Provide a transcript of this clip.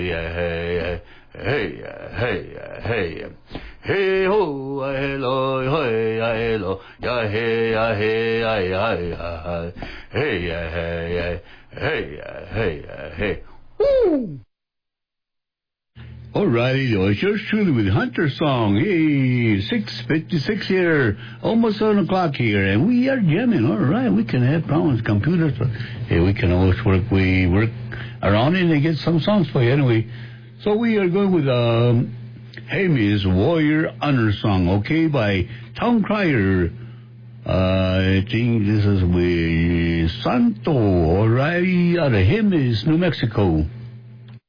hey, hey, hey, hey, ho, hello, hey, hello, ya, hey, ya, hey, ya, ya, ya, hey, hey, hey, hey, hey, woo! Alrighty, it's yours truly with Hunter Song. Hey, 6:56 here, almost 7 o'clock here, and we are jamming. All right, we can have problems with computers, but hey, we can always work around it and get some songs for you anyway. So we are going with Hey Miss Warrior Honor Song, okay, by Town Crier. I think this is with Santo, alright, out of Hey Miss, New Mexico.